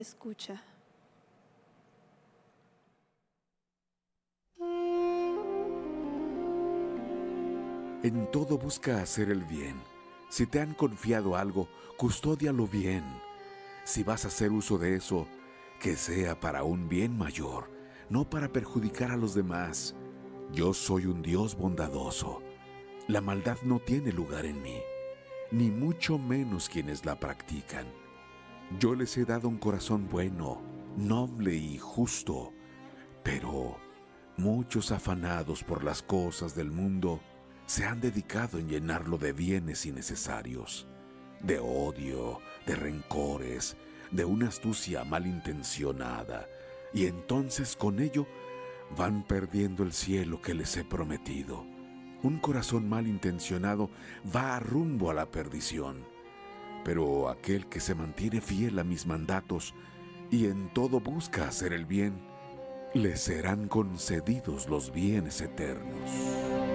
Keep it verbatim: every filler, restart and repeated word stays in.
Escucha. En todo busca hacer el bien. Si te han confiado algo, custódialo bien. Si vas a hacer uso de eso, que sea para un bien mayor, no para perjudicar a los demás. Yo soy un Dios bondadoso. La maldad no tiene lugar en mí, ni mucho menos quienes la practican. Yo les he dado un corazón bueno, noble y justo, pero muchos afanados por las cosas del mundo se han dedicado en llenarlo de bienes innecesarios, de odio, de rencores, de una astucia malintencionada, y entonces con ello van perdiendo el cielo que les he prometido. Un corazón malintencionado va rumbo a la perdición, pero aquel que se mantiene fiel a mis mandatos y en todo busca hacer el bien, le serán concedidos los bienes eternos.